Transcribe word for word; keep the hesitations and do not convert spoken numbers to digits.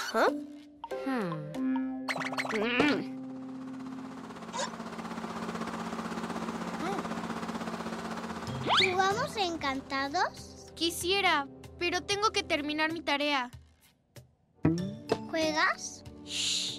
Ajá. Hmm. Mm. ¿Jugamos encantados? Quisiera, pero tengo que terminar mi tarea. ¿Juegas? Shh.